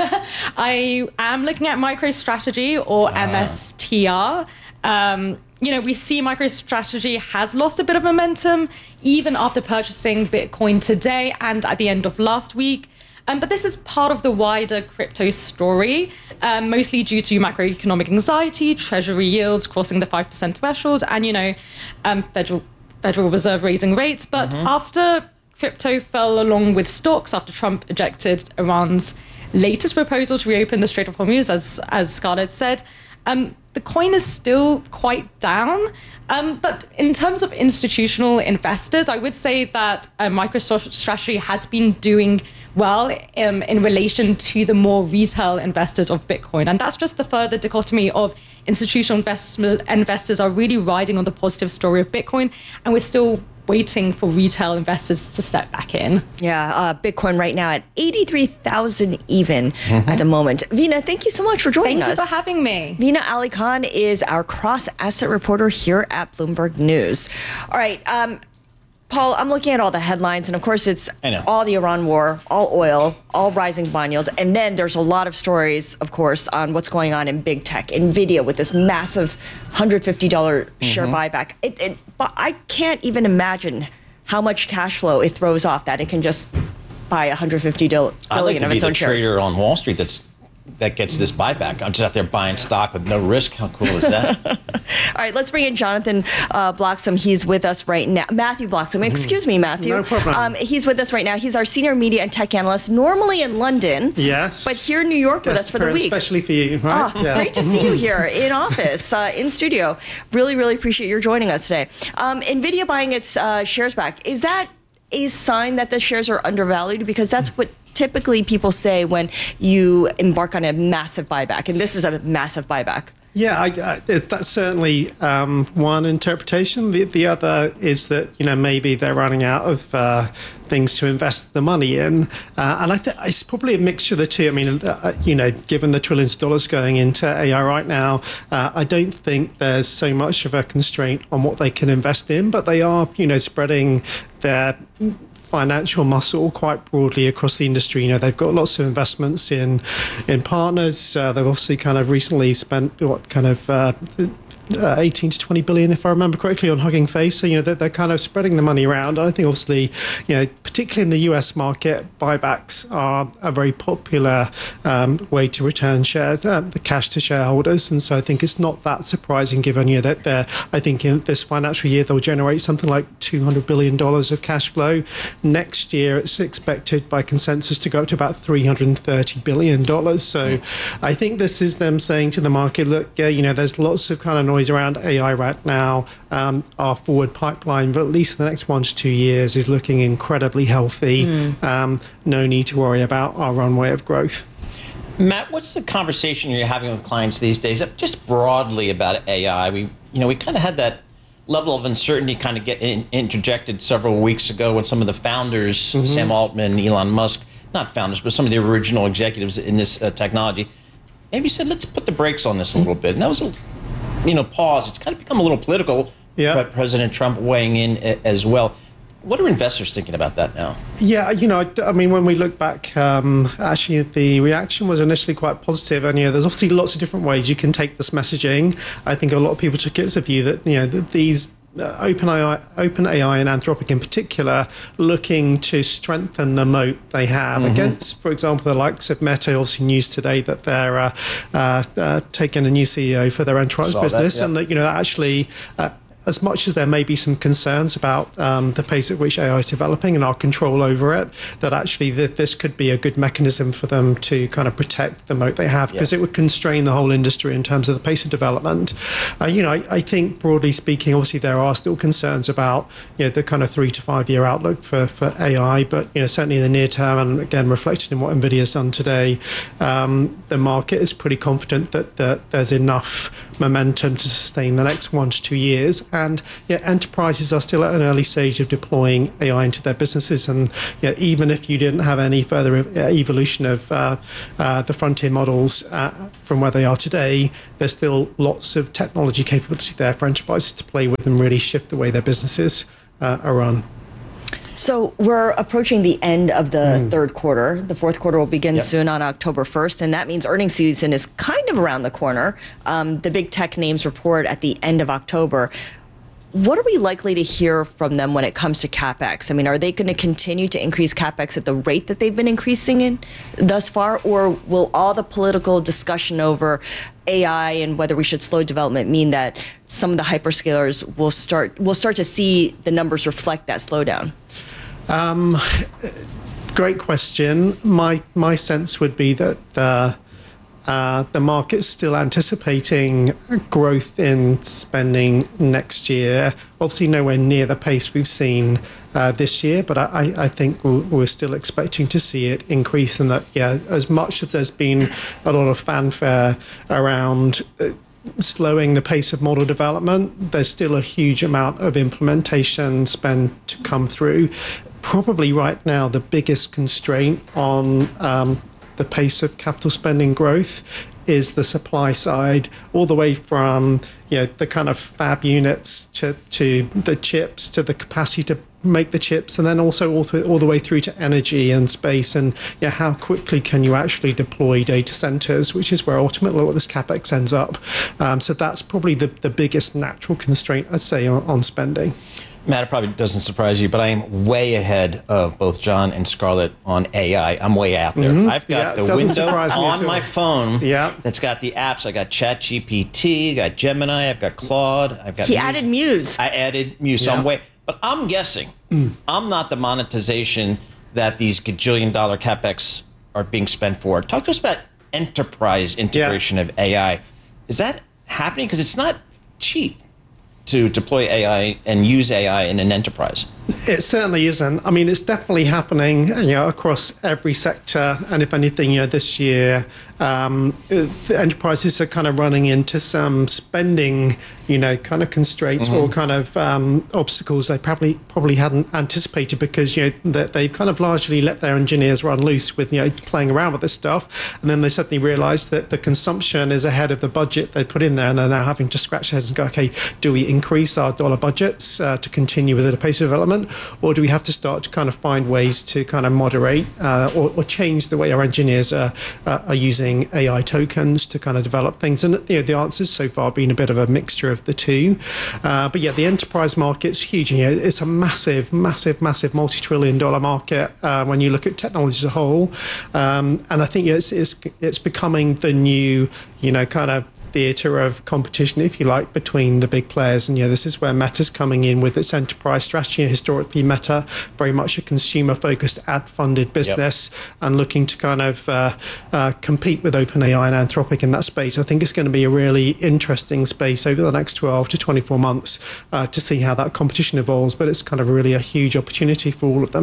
I am looking at MicroStrategy or
Ah.
M S T R. Um, you know, we see MicroStrategy has lost a bit of momentum even after purchasing Bitcoin today and at the end of last week. Um, but this is part of the wider crypto story, um, mostly due to macroeconomic anxiety, treasury yields crossing the five percent threshold, and, you know, um, Federal, Federal Reserve raising rates. But
Mm-hmm.
after crypto fell along with stocks after Trump ejected Iran's latest proposal to reopen the Strait of Hormuz, as as Scarlett said, um, the coin is still quite down. Um, but in terms of institutional investors, I would say that uh, MicroStrategy has been doing well um, in relation to the more retail investors of Bitcoin. And that's just the further dichotomy of institutional investment investors are really riding on the positive story of Bitcoin, and we're still waiting for retail investors to step back in.
Yeah, uh, Bitcoin right now at eighty-three thousand even mm-hmm. at the moment. Veena, thank you so much for joining
thank
us.
Thank you for having me.
Veena Ali Khan is our cross-asset reporter here at Bloomberg News. All right, um, Paul, I'm looking at all the headlines, and of course it's all the Iran war, all oil, all rising bond yields, and then there's a lot of stories, of course, on what's going on in big tech, NVIDIA with this massive one hundred fifty dollars mm-hmm. share buyback. It, it, but I can't even imagine how much cash flow it throws off that it can just buy one hundred fifty billion
I'd like to
of
be
its
the
own shares.
trader on Wall Street that's that gets this buyback. I'm just out there buying stock with no risk. How cool is that?
All right, let's bring in Jonathan uh, Bloxham. He's with us right now. Matthew Bloxham. Excuse me, Matthew.
No problem.
Um, he's with us right now. He's our senior media and tech analyst, normally in London.
Yes.
But here in New York with
Yes,
us for the week.
Especially for you, right?
Oh, yeah. Great to see you here in office, uh, in studio. Really, really appreciate your joining us today. Um, NVIDIA buying its uh, shares back. Is that a sign that the shares are undervalued? Because that's what typically people say when you embark on a massive buyback, and this is a massive buyback.
Yeah, I, I, that's certainly um, one interpretation. The, the other is that, you know, maybe they're running out of uh, things to invest the money in. Uh, and I think it's probably a mixture of the two. I mean, uh, you know, given the trillions of dollars going into A I right now, uh, I don't think there's so much of a constraint on what they can invest in, but they are, you know, spreading their financial muscle quite broadly across the industry. You know, they've got lots of investments in in partners. Uh, they've obviously kind of recently spent what kind of uh, uh, eighteen to twenty billion, if I remember correctly, on Hugging Face. So, you know, they're, they're kind of spreading the money around. And I think obviously, you know, particularly in the U S market, buybacks are a very popular um, way to return shares, uh, the cash to shareholders. And so I think it's not that surprising given, you know, that they're, I think in this financial year, they'll generate something like two hundred billion dollars of cash flow. Next year, it's expected by consensus to go up to about three hundred thirty billion dollars. So I think this is them saying to the market, look, yeah, you know, there's lots of kind of noise around A I right now. Um, our forward pipeline, for at least the next one to two years, is looking incredibly healthy. Mm. Um, no need to worry about our runway of growth.
Matt, what's the conversation you're having with clients these days, just broadly about A I? We, you know, we kind of had that level of uncertainty kind of get in, interjected several weeks ago when some of the founders, mm-hmm. Sam Altman, Elon Musk, not founders, but some of the original executives in this uh, technology, maybe said, let's put the brakes on this a little bit. And that was a, you know, pause. It's kind of become a little political. Yeah. President Trump weighing in as well. What are investors thinking about that now?
Yeah, you know, I, I mean, when we look back, um, actually the reaction was initially quite positive. And, you know, there's obviously lots of different ways you can take this messaging. I think a lot of people took it as a view that, you know, that these uh, OpenAI, OpenAI and Anthropic in particular, looking to strengthen the moat they have mm-hmm. against, for example, the likes of Meta. Obviously, news today that they're uh, uh, uh, taking a new C E O for their enterprise Saw business. That, yeah. And that, you know, actually... Uh, as much as there may be some concerns about um, the pace at which A I is developing and our control over it, that actually th- this could be a good mechanism for them to kind of protect the moat they have, because yeah. it would constrain the whole industry in terms of the pace of development. Uh, you know, I, I think broadly speaking, obviously there are still concerns about, you know, the kind of three to five year outlook for, for A I, but, you know, certainly in the near term, and again, reflected in what NVIDIA's done today, um, the market is pretty confident that, that there's enough momentum to sustain the next one to two years. And yeah, enterprises are still at an early stage of deploying A I into their businesses. And yeah, even if you didn't have any further evolution of uh, uh, the frontier models uh, from where they are today, there's still lots of technology capability there for enterprises to play with and really shift the way their businesses uh, are run.
So we're approaching the end of the mm. third quarter. The fourth quarter will begin yep. soon on October first, and that means earnings season is kind of around the corner. Um, the big tech names report at the end of October. What are we likely to hear from them when it comes to CapEx? I mean, are they going to continue to increase CapEx at the rate that they've been increasing it thus far, or will all the political discussion over A I and whether we should slow development mean that some of the hyperscalers will start will start to see the numbers reflect that slowdown?
Um, great question. My my sense would be that uh, uh, the market's still anticipating growth in spending next year. Obviously, nowhere near the pace we've seen uh, this year, but I, I think we're, we're still expecting to see it increase. And that, yeah, as much as there's been a lot of fanfare around Uh, slowing the pace of model development, there's still a huge amount of implementation spend to come through. Probably right now, the biggest constraint on um, the pace of capital spending growth is the supply side, all the way from, you know, the kind of fab units to, to the chips, to the capacity to make the chips, and then also all, th- all the way through to energy and space, and yeah, how quickly can you actually deploy data centers, which is where ultimately all this CapEx ends up. Um, so that's probably the, the biggest natural constraint, I'd say, on, on spending.
Matt, it probably doesn't surprise you, but I am way ahead of both John and Scarlett on A I. I'm way out there.
Mm-hmm.
I've got
yeah,
the window on my phone
yeah.
that's got the apps. I got ChatGPT, I got Gemini, I've got Claude, I've got
He
Muse.
added Muse.
I added Muse, yeah. so I'm way, but I'm guessing mm. I'm not the monetization that these gajillion dollar CapEx are being spent for. Talk to us about enterprise integration yeah. of A I. Is that happening? Because it's not cheap to deploy A I and use A I in an enterprise.
It certainly isn't. I mean, it's definitely happening, you know, across every sector. And if anything, you know, this year, um, the enterprises are kind of running into some spending, you know, kind of constraints mm-hmm. or kind of um, obstacles they probably probably hadn't anticipated, because, you know, that they've kind of largely let their engineers run loose with, you know, playing around with this stuff. And then they suddenly realize that the consumption is ahead of the budget they put in there. And they're now having to scratch their heads and go, okay, do we increase our dollar budgets uh, to continue with the pace of development? Or do we have to start to kind of find ways to kind of moderate uh, or, or change the way our engineers are, uh, are using A I tokens to kind of develop things? And, you know, the answers so far have been a bit of a mixture of the two. Uh, but yeah, the enterprise market's huge. You know, it's a massive, massive, massive multi-trillion dollar market uh, when you look at technology as a whole. Um, and I think it's, it's, it's becoming the new, you know, kind of theatre of competition, if you like, between the big players. And yeah, this is where Meta's coming in with its enterprise strategy. Historically, Meta, very much a consumer-focused, ad-funded business, yep. and looking to kind of uh, uh, compete with OpenAI and Anthropic in that space. I think it's going to be a really interesting space over the next twelve to twenty-four months uh, to see how that competition evolves. But it's kind of really a huge opportunity for all of them.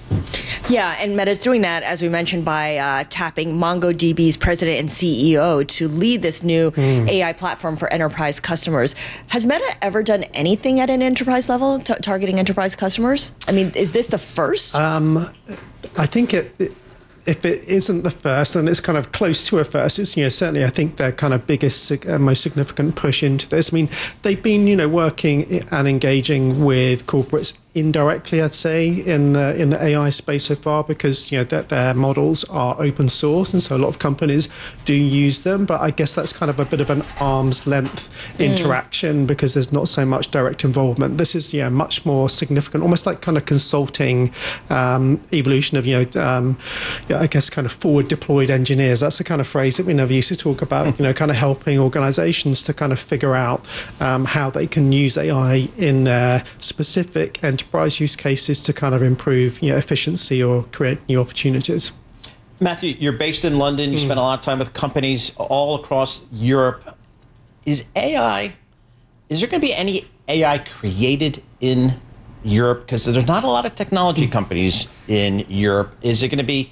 Yeah, and Meta's doing that, as we mentioned, by uh, tapping MongoDB's president and C E O to lead this new mm. A I platform for enterprise customers. Has Meta ever done anything at an enterprise level, t- targeting enterprise customers? I mean, is this the first?
Um, I think it, it if it isn't the first, then it's kind of close to a first. It's, you know, certainly I think their kind of biggest and uh, most significant push into this. I mean, they've been, you know, working and engaging with corporates indirectly, I'd say, in the in the A I space so far, because, you know, that their models are open source, and so a lot of companies do use them. But I guess that's kind of a bit of an arm's length mm. interaction, because there's not so much direct involvement. This is, yeah, much more significant, almost like kind of consulting um, evolution of, you know, um, yeah, I guess kind of forward deployed engineers. That's the kind of phrase that we never used to talk about, you know, kind of helping organizations to kind of figure out um, how they can use A I in their specific enterprise enterprise use cases to kind of improve, you know, efficiency or create new opportunities.
Matthew, you're based in London. You mm. spend a lot of time with companies all across Europe. Is A I, is there going to be any A I created in Europe? Because there's not a lot of technology mm. companies in Europe. Is it going to be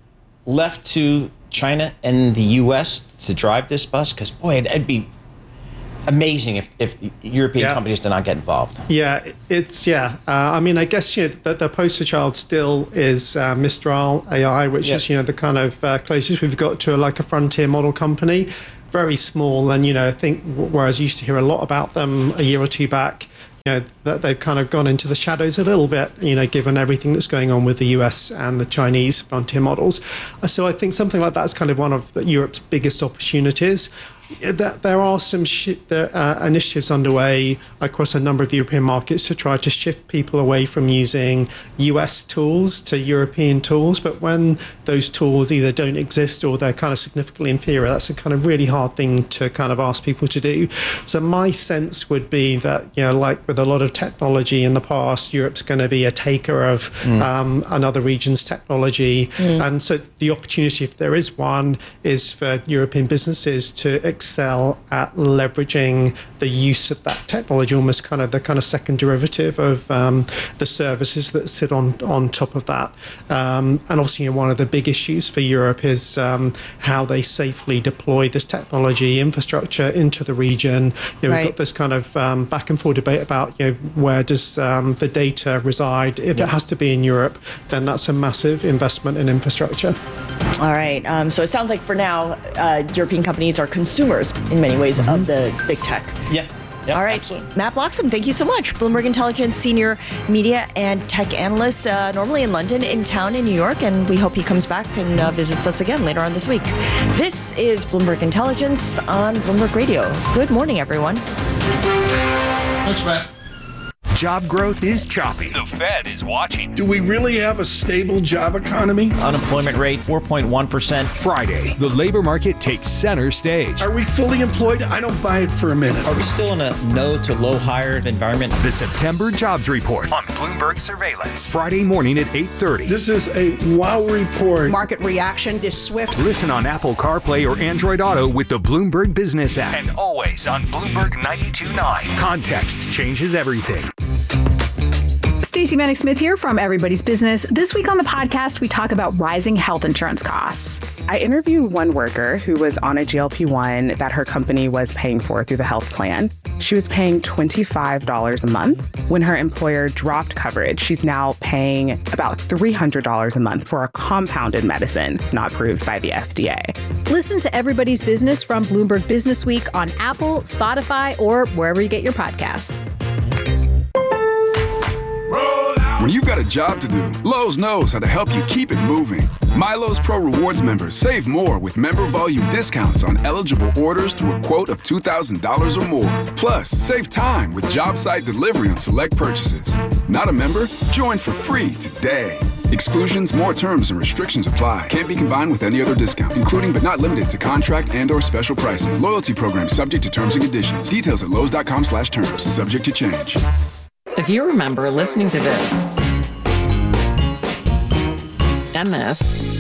left to China and the U S to drive this bus? Because, boy, it'd, it'd be amazing if, if European yeah. companies do not get involved.
Yeah, it's, yeah. Uh, I mean, I guess, you know, the, the poster child still is uh, Mistral A I, which yeah. is, you know, the kind of uh, closest we've got to a, like a frontier model company. Very small. And, you know, I think whereas I used to hear a lot about them a year or two back, you know, that they've kind of gone into the shadows a little bit, you know, given everything that's going on with the U S and the Chinese frontier models. So I think something like that is kind of one of the, Europe's biggest opportunities. There are some sh- uh, initiatives underway across a number of European markets to try to shift people away from using U S tools to European tools. But when those tools either don't exist or they're kind of significantly inferior, that's a kind of really hard thing to kind of ask people to do. So my sense would be that, you know, like with a lot of technology in the past, Europe's going to be a taker of mm. um, another region's technology. Mm. And so the opportunity, if there is one, is for European businesses to excel at leveraging the use of that technology, almost kind of the kind of second derivative of um, the services that sit on on top of that. Um, and obviously, you know, one of the big issues for Europe is um, how they safely deploy this technology infrastructure into the region. You know,
right.
We've got this kind of um, back and forth debate about, you know, where does um, the data reside? If yeah. it has to be in Europe, then that's a massive investment in infrastructure.
All right. Um, so it sounds like for now, uh, European companies are consumers in many ways mm-hmm. of the big tech.
Yeah. Yep,
All right.
Absolutely.
Matt Bloxham, thank you so much. Bloomberg Intelligence Senior Media and Tech Analyst, uh, normally in London, in town in New York, and we hope he comes back and uh, visits us again later on this week. This is Bloomberg Intelligence on Bloomberg Radio. Good morning, everyone.
Thanks, Matt.
Job growth is choppy. The Fed is watching.
Do we really have a stable job economy?
Unemployment rate, four point one percent.
Friday, the labor market takes center stage.
Are we fully employed? I don't buy it for a minute.
Are we still in a no to low hired environment?
The September Jobs Report
on Bloomberg Surveillance.
Friday morning at eight thirty.
This is a wow report.
Market reaction is swift.
Listen on Apple CarPlay or Android Auto with the Bloomberg Business app.
And always on Bloomberg ninety-two point nine.
Context changes everything.
Stacey Vanek Smith here from Everybody's Business. This week on the podcast, we talk about rising health insurance costs.
I interviewed one worker who was on a G L P one that her company was paying for through the health plan. She was paying twenty-five dollars a month. When her employer dropped coverage, she's now paying about three hundred dollars a month for a compounded medicine not approved by the F D A.
Listen to Everybody's Business from Bloomberg Business Week on Apple, Spotify, or wherever you get your podcasts.
When you've got a job to do, Lowe's knows how to help you keep it moving. My Lowe's Pro Rewards members save more with member volume discounts on eligible orders through a quote of two thousand dollars or more. Plus, save time with job site delivery on select purchases. Not a member? Join for free today. Exclusions, more terms, and restrictions apply. Can't be combined with any other discount, including but not limited to contract and or special pricing. Loyalty program subject to terms and conditions. Details at lowes.com slash terms. Subject to change.
If you remember listening to this, and this,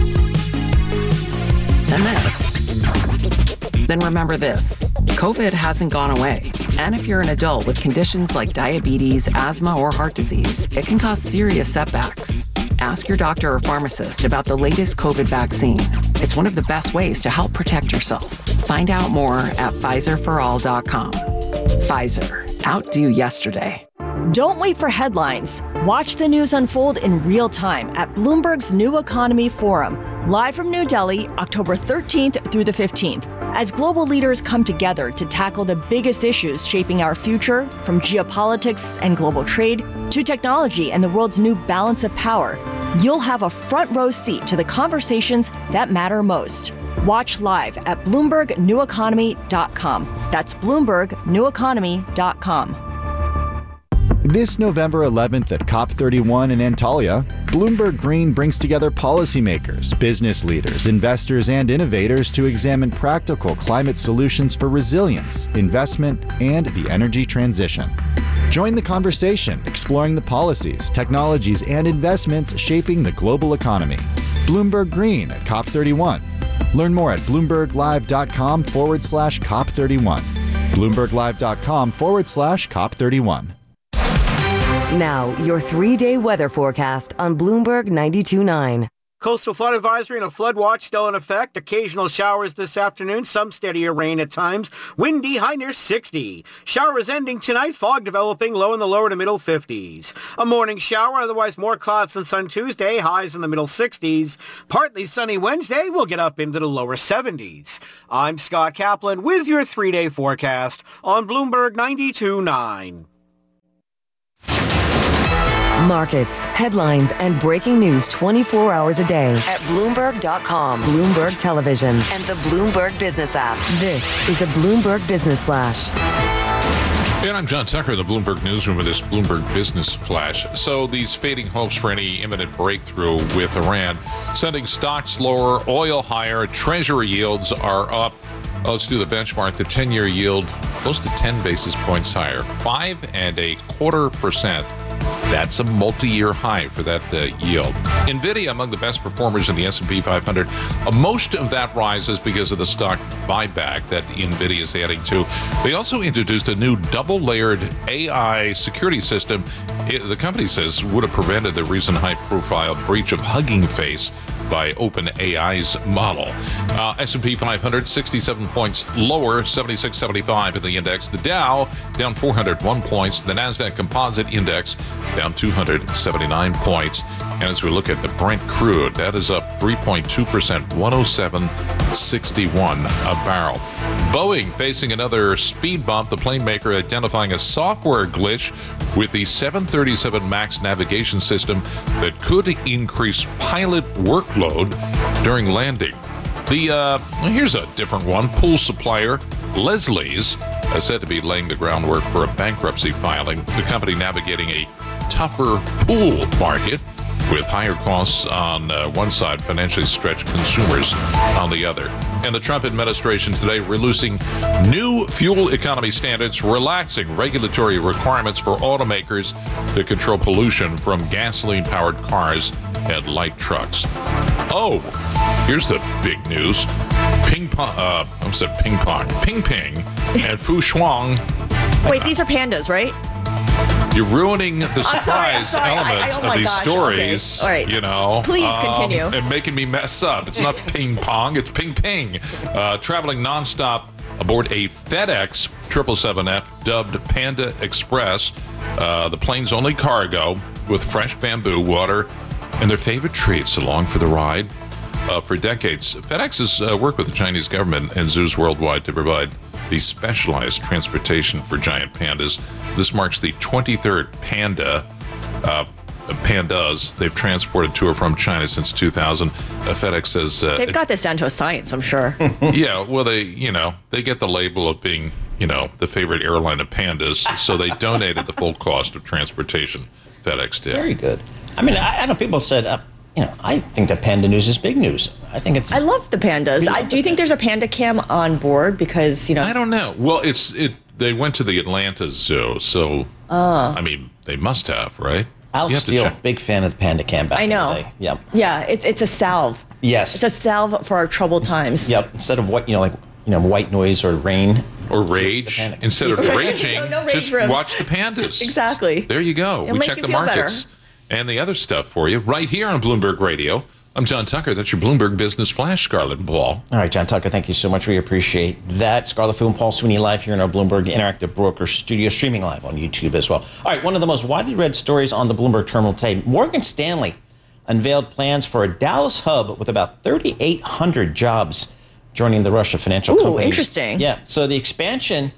and this, then remember this. COVID hasn't gone away. And if you're an adult with conditions like diabetes, asthma, or heart disease, it can cause serious setbacks. Ask your doctor or pharmacist about the latest COVID vaccine. It's one of the best ways to help protect yourself. Find out more at Pfizer for all dot com. Pfizer. Outdo yesterday.
Don't wait for headlines. Watch the news unfold in real time at Bloomberg's New Economy Forum, live from New Delhi, October thirteenth through the fifteenth, as global leaders come together to tackle the biggest issues shaping our future, from geopolitics and global trade to technology and the world's new balance of power. You'll have a front row seat to the conversations that matter most. Watch live at Bloomberg New Economy dot com. That's Bloomberg New Economy dot com.
This November eleventh at COP thirty-one in Antalya, Bloomberg Green brings together policymakers, business leaders, investors, and innovators to examine practical climate solutions for resilience, investment, and the energy transition. Join the conversation, exploring the policies, technologies, and investments shaping the global economy. Bloomberg Green at COP thirty-one. Learn more at bloomberglive.com forward slash COP31. bloomberglive.com forward slash COP31.
Now, your three-day weather forecast on Bloomberg ninety-two point nine.
Coastal flood advisory and a flood watch still in effect. Occasional showers this afternoon, some steadier rain at times. Windy, high near sixty. Showers ending tonight, fog developing, low in the lower to middle fifties. A morning shower, otherwise more clouds than sun Tuesday, highs in the middle sixties. Partly sunny Wednesday, we'll get up into the lower seventies. I'm Scott Kaplan with your three-day forecast on Bloomberg ninety-two point nine.
Markets, headlines, and breaking news twenty-four hours a day at Bloomberg dot com, Bloomberg Television, and the Bloomberg Business app. This is the Bloomberg Business Flash.
And I'm John Tucker in the Bloomberg Newsroom with this Bloomberg Business Flash. So these fading hopes for any imminent breakthrough with Iran, sending stocks lower, oil higher, Treasury yields are up. Let's do the benchmark. The ten-year yield close to ten basis points higher, five and a quarter percent. That's a multi-year high for that uh, yield. NVIDIA among the best performers in the S and P five hundred. Uh, most of that rise is because of the stock buyback that NVIDIA is adding to. They also introduced a new double-layered A I security system. It, the company says would have prevented the recent high-profile breach of Hugging Face by OpenAI's model. Uh, S and P five hundred, sixty-seven points lower, seventy-six seventy-five in the index. The Dow down four hundred one points. The NASDAQ Composite Index down two hundred seventy-nine points. And as we look at the Brent crude, that is up three point two percent, one oh seven sixty-one a barrel. Boeing facing another speed bump, the plane maker identifying a software glitch with the seven thirty-seven MAX navigation system that could increase pilot workload during landing. The uh, here's a different one. Pool supplier Leslie's is said to be laying the groundwork for a bankruptcy filing. The company navigating a tougher pool market with higher costs on uh, one side, financially stretched consumers on the other. And the Trump administration today releasing new fuel economy standards, relaxing regulatory requirements for automakers to control pollution from gasoline-powered cars and light trucks. Oh, here's the big news. Ping pong, uh, I said ping pong, ping ping, and Fu Shuang.
Wait, these are pandas, right?
You're ruining the
I'm sorry, I'm
surprise
sorry.
element
I- I- oh
of
my
these
gosh,
stories.
okay. All right.
You know,
Please continue.
And making me mess up. It's not ping pong, it's ping ping. Uh, traveling nonstop aboard a FedEx triple seven F dubbed Panda Express. Uh, the plane's only cargo with fresh bamboo, water, and their favorite treats along for the ride. Uh, for decades, FedEx has uh, worked with the Chinese government and zoos worldwide to provide the specialized transportation for giant pandas. This marks the twenty-third panda, uh, pandas they've transported to or from China since two thousand. Uh, FedEx says uh,
They've got this down to a science, I'm sure.
yeah, well, they, you know, they get the label of being, you know, the favorite airline of pandas, so they donated the full cost of transportation. FedEx did.
Very good. I mean, I, I know people said, uh, you know, I think that panda news is big news. I think it's.
I love the pandas. I, do you think there's a panda cam on board? Because, you know.
I don't know. Well, it's it. They went to the Atlanta Zoo, so
Oh.
I mean, they must have, right?
Alex Steele, big fan of the panda cam back
I know.
in the day. Yep.
Yeah, it's it's a salve.
Yes.
It's a salve for our troubled times.
Yep. Instead of what you know, like you know, white noise or rain
or rage, instead of
Right.
raging,
No, no rage
just
rooms.
watch the pandas.
Exactly.
There you go.
It'll
we
make
check
you
the
feel
markets.
better.
and the other stuff for you right here on Bloomberg Radio. I'm John Tucker. That's your Bloomberg Business Flash, Scarlett and Paul.
All right, John Tucker, thank you so much. We appreciate that. Scarlett Fu and Paul Sweeney live here in our Bloomberg Interactive Broker studio, streaming live on YouTube as well. All right, one of the most widely read stories on the Bloomberg terminal today, Morgan Stanley unveiled plans for a Dallas hub with about thirty-eight hundred jobs joining the rush of financial
Ooh,
companies.
interesting.
Yeah, so the expansion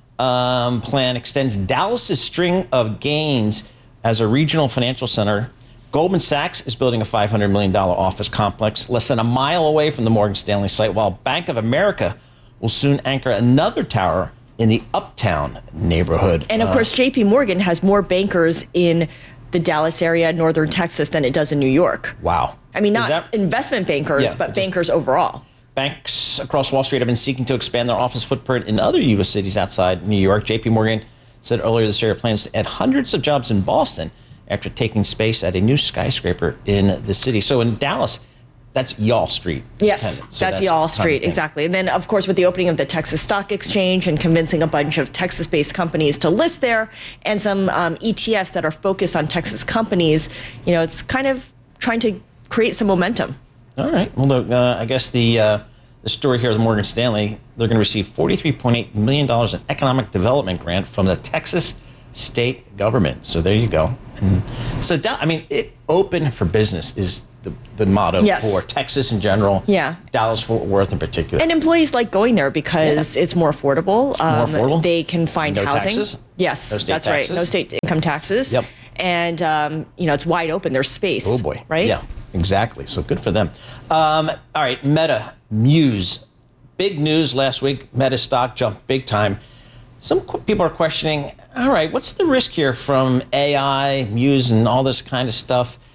um, plan extends Dallas's string of gains as a regional financial center. Goldman Sachs is building a five hundred million dollars office complex less than a mile away from the Morgan Stanley site, while Bank of America will soon anchor another tower in the Uptown neighborhood.
And of
Uh,
course, J P Morgan has more bankers in the Dallas area, northern Texas, than it does in New York.
Wow.
I mean,
Is
not
that-
investment bankers,
Yeah,
but
just-
bankers overall.
Banks across Wall Street have been seeking to expand their office footprint in other U S cities outside New York. J P Morgan said earlier this year it plans to add hundreds of jobs in Boston after taking space at a new skyscraper in the city. So in Dallas, that's Y'all Street.
Yes,
So
that's Y'all
kind of
Street,
thing.
exactly. And then, of course, with the opening of the Texas Stock Exchange and convincing a bunch of Texas-based companies to list there, and some um, E T Fs that are focused on Texas companies, you know, it's kind of trying to create some momentum.
All right. Well, look, uh, I guess the uh, the story here is Morgan Stanley. They're going to receive forty-three point eight million dollars in economic development grant from the Texas state government. So there you go. And so, Da- I mean, it open for business is the, the motto
Yes.
for Texas in general.
Yeah.
Dallas-Fort Worth in particular.
And employees like going there because it's more affordable.
It's more affordable.
They can find
No
housing.
taxes?
Yes,
No state
that's right.
taxes?
No state income taxes.
Yep.
And, um, you know, it's wide open. There's space.
Oh, boy.
Right?
Yeah, exactly. So good for them. Um, all right, Meta, Muse. Big news last week. Meta stock jumped big time. Some qu- people are questioning, all right, what's the risk here from A I, Muse, and all this kind of stuff?